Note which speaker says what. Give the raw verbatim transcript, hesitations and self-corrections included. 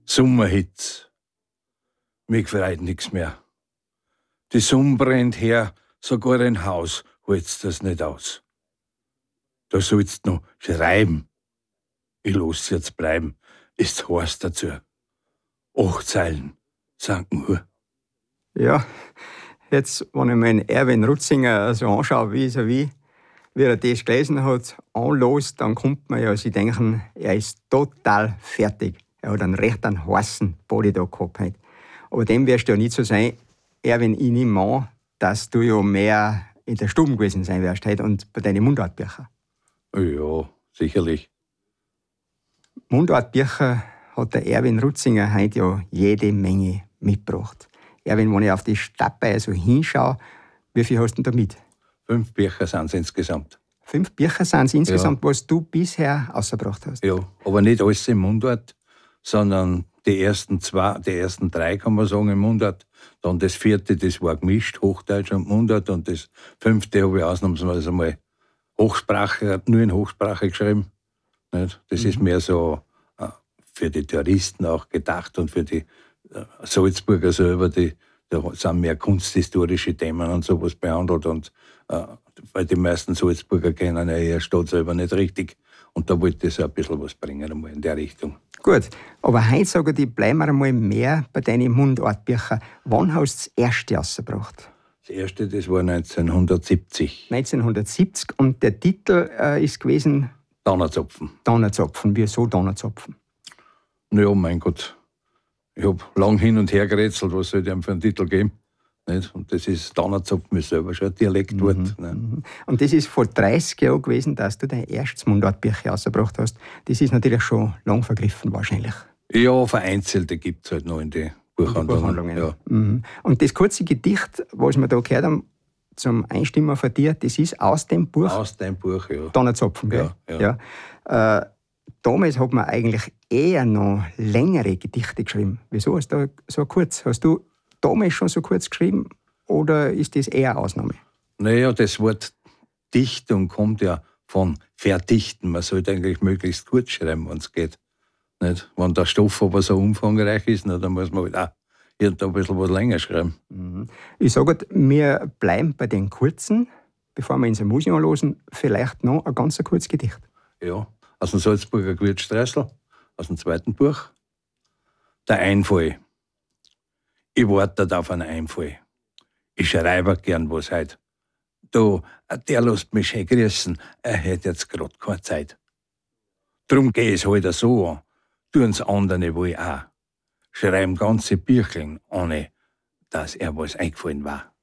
Speaker 1: Sommerhitz. Mir gefreut nix mehr. Die Sonne brennt her, sogar ein Haus holt's das nicht aus. Da sollst noch schreiben. Ich lass jetzt bleiben, ist heiß dazu. Acht Zeilen, Sankt nur.
Speaker 2: Ja, jetzt, wenn ich mir den Erwin Rutzinger so anschaue, wie so wie, wie er das gelesen hat, anlässt, dann kommt man ja sich denken, er ist total fertig. Er hat einen recht einen heißen Body da gehabt. Halt. Aber dem wirst du ja nicht so sein, Erwin, ich nehme an, dass du ja mehr in der Stube gewesen sein wirst halt, und bei deinen Mundartbüchern.
Speaker 1: Ja, sicherlich.
Speaker 2: Mundartbücher hat der Erwin Rutzinger heute ja jede Menge mitgebracht. Erwin, wenn ich auf die Stadtbeier so hinschaue, wie viel hast du denn da mit?
Speaker 1: Fünf Bücher sind es insgesamt.
Speaker 2: Fünf Bücher sind es insgesamt,
Speaker 1: Ja.
Speaker 2: was du bisher ausgebracht hast?
Speaker 1: Ja, aber nicht alles im Mundart, sondern die ersten zwei, die ersten drei kann man sagen im Mundart. Dann das vierte, das war gemischt, Hochdeutsch und Mundart. Und das fünfte habe ich ausnahmsweise mal Hochsprache, nur in Hochsprache geschrieben. Nicht? Das mhm. ist mehr so äh, für die Touristen auch gedacht und für die äh, Salzburger selber, die, da sind mehr kunsthistorische Themen und sowas behandelt. Und äh, weil die meisten Salzburger kennen ja ihre Stadt selber nicht richtig. Und da wollte ich so ein bisschen was bringen, einmal in der Richtung.
Speaker 2: Gut, aber heute sage ich, bleiben wir einmal mehr bei deinen Mundartbüchern. Wann hast du das erste rausgebracht?
Speaker 1: Das erste, das war neunzehnhundertsiebzig.
Speaker 2: neunzehnhundertsiebzig und der Titel äh, ist gewesen?
Speaker 1: Donnerzapfen.
Speaker 2: Donnerzapfen. Wieso Donnerzapfen?
Speaker 1: Naja, mein Gott. Ich habe lang hin und her gerätselt, was soll ich ihm für einen Titel geben. Nicht? Und das ist Donnerzapfen, ist selber schon ein Dialektwort.
Speaker 2: Mhm,
Speaker 1: ne?
Speaker 2: mhm. Und das ist vor dreißig Jahren gewesen, dass du dein erstes Mundartbücher rausgebracht hast. Das ist natürlich schon lang vergriffen wahrscheinlich.
Speaker 1: Ja, vereinzelte gibt es halt noch in die Buchhandlungen.
Speaker 2: Buchhandlungen.
Speaker 1: Ja.
Speaker 2: Mhm. Und das kurze Gedicht, was wir da gehört haben, zum Einstimmen von dir, das ist aus dem Buch?
Speaker 1: Aus dem Buch, ja.
Speaker 2: Donnerzapfen, gell?
Speaker 1: Ja, ja.
Speaker 2: Ja. Äh, damals hat man eigentlich eher noch längere Gedichte geschrieben. Wieso hast du so kurz? Hast du damals schon so kurz geschrieben oder ist das eher Ausnahme?
Speaker 1: Naja, das Wort Dichtung kommt ja von verdichten. Man sollte eigentlich möglichst kurz schreiben, wenn es geht. Nicht? Wenn der Stoff aber so umfangreich ist, dann muss man halt auch hier ein bisschen was länger schreiben.
Speaker 2: Mhm. Ich sage, wir bleiben bei den kurzen, bevor wir ins Museum anlosen, vielleicht noch ein ganz kurzes Gedicht.
Speaker 1: Ja, aus dem Salzburger Gewürzstreusel, aus dem zweiten Buch. Der Einfall. Ich warte auf einen Einfall. Ich schreibe gern was heut. Du, der lässt mich schön grüßen, er hätt jetzt grad keine Zeit. Drum geh es halt so an, tun's andere wohl auch. Schreiben ganze Bücheln, ohne dass er was eingefallen war.